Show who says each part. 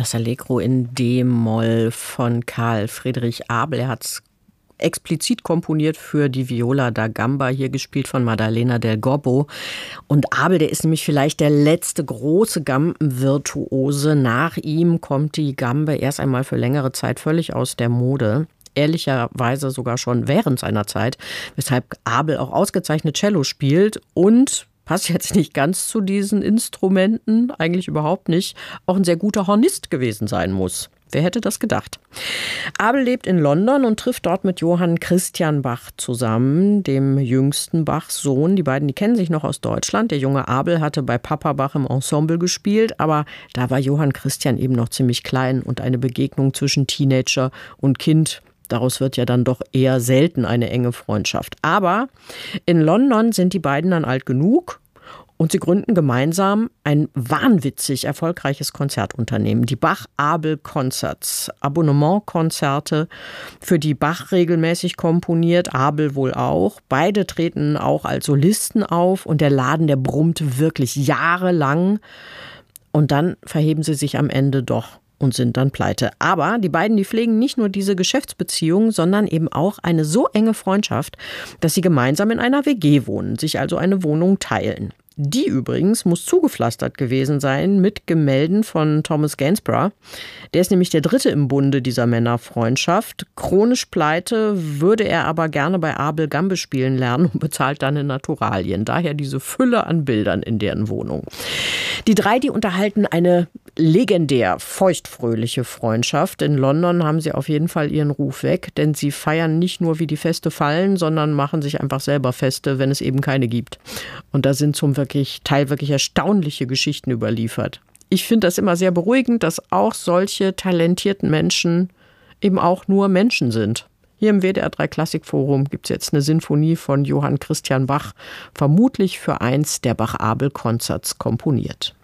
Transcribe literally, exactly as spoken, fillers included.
Speaker 1: Das Allegro in D-Moll von Karl Friedrich Abel. Er hat es explizit komponiert für die Viola da Gamba, hier gespielt von Maddalena del Gobbo. Und Abel, der ist nämlich vielleicht der letzte große Gambenvirtuose. Nach ihm kommt die Gambe erst einmal für längere Zeit völlig aus der Mode. Ehrlicherweise sogar schon während seiner Zeit, weshalb Abel auch ausgezeichnet Cello spielt und, passt jetzt nicht ganz zu diesen Instrumenten, eigentlich überhaupt nicht, auch ein sehr guter Hornist gewesen sein muss. Wer hätte das gedacht? Abel lebt in London und trifft dort mit Johann Christian Bach zusammen, dem jüngsten Bachs Sohn. Die beiden, die kennen sich noch aus Deutschland. Der junge Abel hatte bei Papa Bach im Ensemble gespielt, aber da war Johann Christian eben noch ziemlich klein und eine Begegnung zwischen Teenager und Kind, daraus wird ja dann doch eher selten eine enge Freundschaft. Aber in London sind die beiden dann alt genug und sie gründen gemeinsam ein wahnwitzig erfolgreiches Konzertunternehmen, die Bach-Abel Concerts, Abonnementkonzerte, für die Bach regelmäßig komponiert, Abel wohl auch. Beide treten auch als Solisten auf und der Laden, der brummt wirklich jahrelang. Und dann verheben sie sich am Ende doch und sind dann pleite. Aber die beiden, die pflegen nicht nur diese Geschäftsbeziehung, sondern eben auch eine so enge Freundschaft, dass sie gemeinsam in einer W G wohnen, sich also eine Wohnung teilen. Die übrigens muss zugepflastert gewesen sein mit Gemälden von Thomas Gainsborough. Der ist nämlich der dritte im Bunde dieser Männerfreundschaft. Chronisch pleite, würde er aber gerne bei Abel Gambe spielen lernen und bezahlt dann in Naturalien. Daher diese Fülle an Bildern in deren Wohnung. Die drei, die unterhalten eine legendär feuchtfröhliche Freundschaft. In London haben sie auf jeden Fall ihren Ruf weg, denn sie feiern nicht nur, wie die Feste fallen, sondern machen sich einfach selber Feste, wenn es eben keine gibt. Und da sind zum wirklich, Teil wirklich erstaunliche Geschichten überliefert. Ich finde das immer sehr beruhigend, dass auch solche talentierten Menschen eben auch nur Menschen sind. Hier im W D R drei Klassikforum gibt es jetzt eine Sinfonie von Johann Christian Bach, vermutlich für eins der Bach-Abel Concerts komponiert.